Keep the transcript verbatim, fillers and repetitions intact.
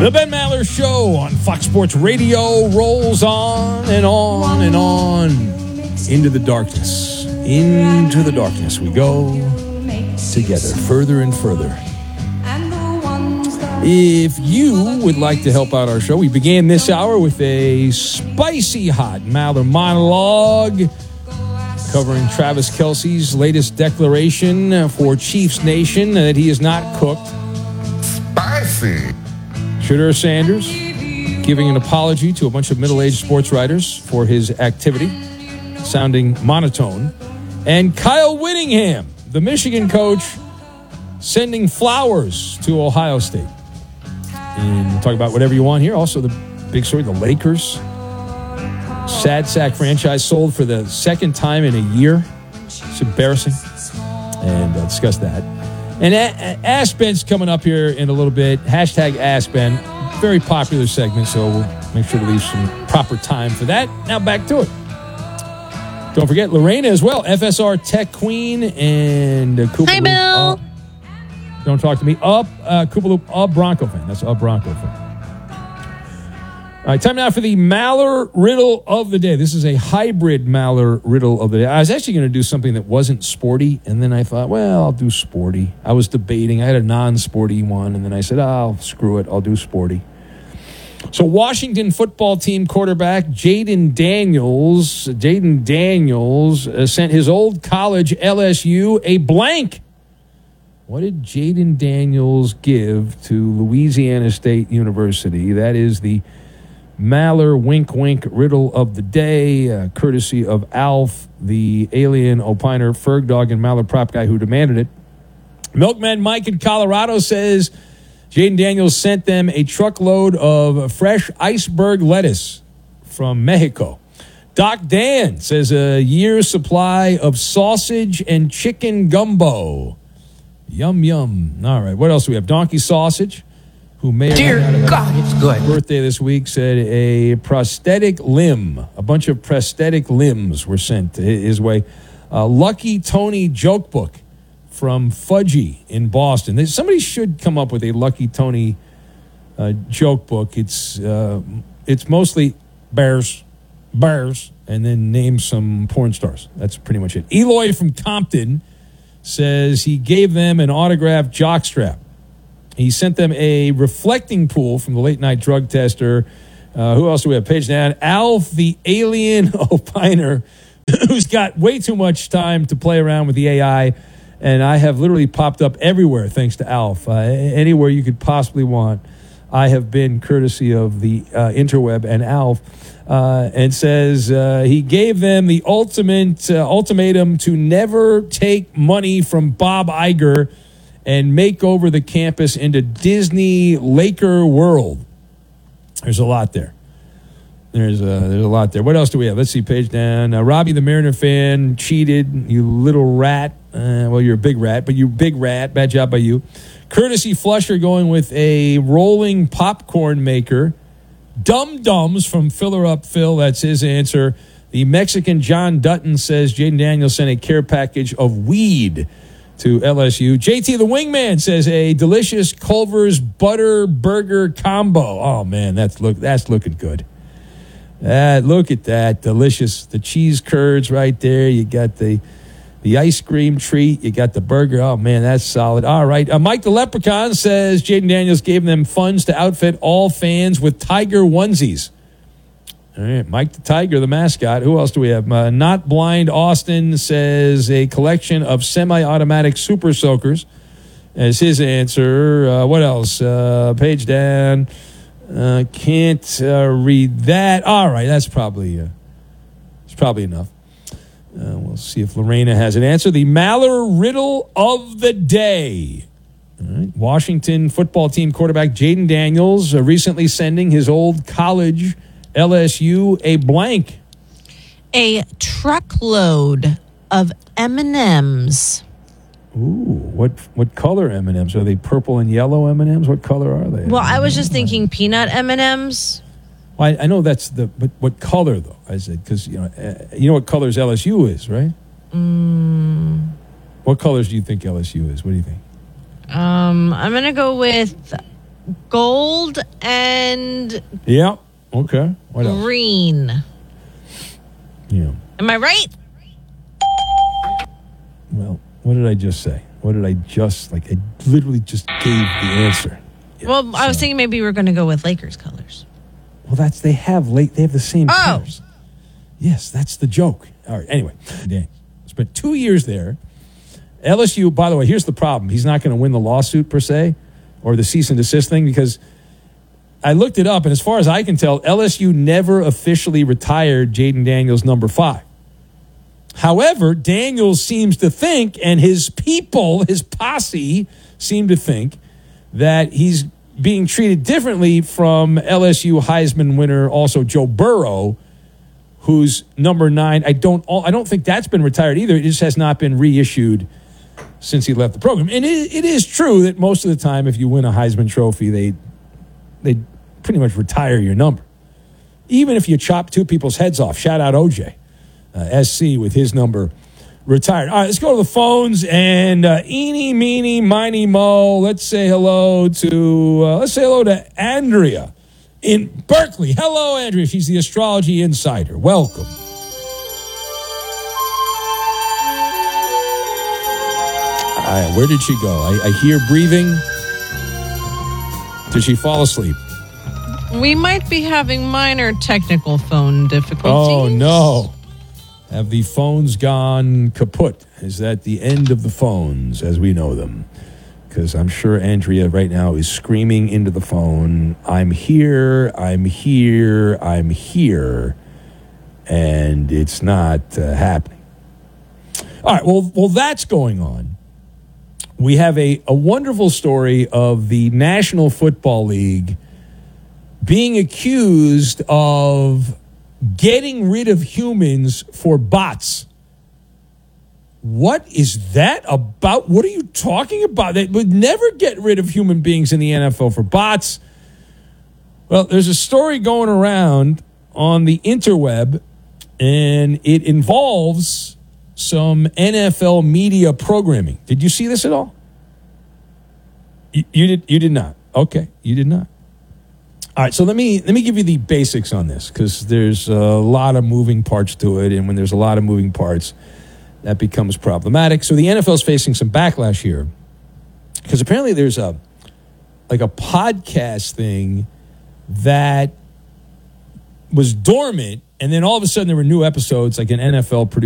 The Ben Maller Show on Fox Sports Radio rolls on and on and on into the darkness. Into the darkness we go together, further and further. If you would like to help out our show, we began this hour with a spicy hot Maller monologue covering Travis Kelce's latest declaration for Chiefs Nation that he is not cooked. Spicy. Shedeur Sanders giving an apology to a bunch of middle-aged sports writers for his activity, sounding monotone. And Kyle Whittingham, the Michigan coach, sending flowers to Ohio State. And we'll talk about whatever you want here. Also, the big story, the Lakers. Sad sack franchise sold for the second time in a year. It's embarrassing. And I'll discuss that. And a- Ask Ben's coming up here in a little bit. Hashtag Ask Ben. Very popular segment, so we'll make sure to leave some proper time for that. Now back to it. Don't forget Lorena as well. F S R Tech Queen and uh, Koopa Hi, Loop, Bill. uh, don't talk to me. Up, uh, Koopa Loop, up Bronco fan. That's up Bronco fan. All right, time now for the Maller Riddle of the Day. This is a hybrid Maller Riddle of the Day. I was actually going to do something that wasn't sporty, and then I thought, well, I'll do sporty. I was debating. I had a non-sporty one, and then I said, oh, screw it. I'll do sporty. So Washington football team quarterback Jayden Daniels, Jayden Daniels uh, sent his old college L S U a blank. What did Jayden Daniels give to Louisiana State University? That is the Maller wink wink riddle of the day, uh, courtesy of Alf, the alien opiner, Ferg Dog, and Maller prop guy who demanded it. Milkman Mike in Colorado says Jayden Daniels sent them a truckload of fresh iceberg lettuce from Mexico. Doc Dan says a year's supply of sausage and chicken gumbo. Yum, yum. All right, what else do we have? Donkey Sausage, who may or Dear may not have God, it's good. birthday this week, said a prosthetic limb, a bunch of prosthetic limbs were sent his way. Uh, Lucky Tony joke book from Fudgy in Boston. There's, somebody should come up with a Lucky Tony uh, joke book. It's uh, it's mostly bears, bears, and then name some porn stars. That's pretty much it. Eloy from Compton says he gave them an autographed jockstrap. He sent them a reflecting pool from the late-night drug tester. Uh, who else do we have? Page down. Alf, the alien opiner, who's got way too much time to play around with the A I, and I have literally popped up everywhere thanks to Alf. Uh, anywhere you could possibly want, I have been courtesy of the uh, interweb and Alf, uh, and says uh, he gave them the ultimate uh, ultimatum to never take money from Bob Iger and make over the campus into Disney Laker World. There's a lot there. There's a, there's a lot there. What else do we have? Let's see, page down. Uh, Robbie, the Mariner fan, cheated. You little rat. Uh, well, you're a big rat, but you big rat. Bad job by you. Courtesy Flusher going with a rolling popcorn maker. Dum Dums from Filler Up Phil. That's his answer. The Mexican John Dutton says Jayden Daniels sent a care package of weed to L S U. J T the Wingman says a delicious Culver's butter burger combo. Oh, man, that's look that's looking good. Uh, look at that. Delicious. The cheese curds right there. You got the the ice cream treat. You got the burger. Oh, man, that's solid. All right. Uh, Mike the Leprechaun says Jayden Daniels gave them funds to outfit all fans with tiger onesies. All right. Mike the Tiger, the mascot. Who else do we have? Uh, Not Blind Austin says a collection of semi-automatic super soakers as his answer. Uh, what else? Uh, page down. Uh, can't uh, read that. All right, that's probably uh, that's probably enough. Uh, we'll see if Lorena has an answer. The Maller Riddle of the Day. All right. Washington football team quarterback Jayden Daniels uh, recently sending his old college L S U a blank. A truckload of M and M's. Ooh, what what color M and M's? Are they purple and yellow M and M's? What color are they? Well, I was just thinking peanut M and M's. Well, I, I know that's the, but what color though? I said because you know, uh, you know what colors L S U is, right? Mm. What colors do you think L S U is? What do you think? Um, I'm gonna go with Gold and Yeah. Okay. What else? green. Yeah. Am I right? Well, what did I just say? What did I just, like, I literally just gave the answer. Yeah, Well, I was so- thinking maybe we were going to go with Lakers colors. Well, that's, they have late, they have the same Oh. colors. Yes, that's the joke. All right, anyway. Dan spent two years there. L S U, by the way, here's the problem. He's not going to win the lawsuit per se, or the cease and desist thing, because I looked it up, and as far as I can tell, L S U never officially retired Jaden Daniels number five. However, Daniels seems to think, and his people, his posse, seem to think that he's being treated differently from L S U Heisman winner, also Joe Burrow, who's number nine. I don't, I don't think that's been retired either. It just has not been reissued since he left the program. And it, it is true that most of the time, if you win a Heisman Trophy, they they pretty much retire your number. Even if you chop two people's heads off. Shout out O J, uh, S C, with his number retired. All right, let's go to the phones. And uh, eeny, meeny, miny, mo. Let's say hello to, uh, let's say hello to Andrea in Berkeley. Hello, Andrea. She's the astrology insider. Welcome. All right, where did she go? I, I hear breathing. Did she fall asleep? We might be having minor technical phone difficulties. Oh, no. Have the phones gone kaput? Is that the end of the phones as we know them? Because I'm sure Andrea right now is screaming into the phone, I'm here, I'm here, I'm here, and it's not uh, happening. All right, well, well, that's going on. We have a, a wonderful story of the National Football League being accused of getting rid of humans for bots. What is that about? What are you talking about? They would never get rid of human beings in the N F L for bots. Well, there's a story going around on the interweb, and it involves some N F L media programming. Did you see this at all? You, you did. You did not. Okay, you did not. All right, so let me let me give you the basics on this, because there's a lot of moving parts to it, and when there's a lot of moving parts, that becomes problematic. So the N F L is facing some backlash here, because apparently there's a like a podcast thing that was dormant, and then all of a sudden there were new episodes, like an N F L producer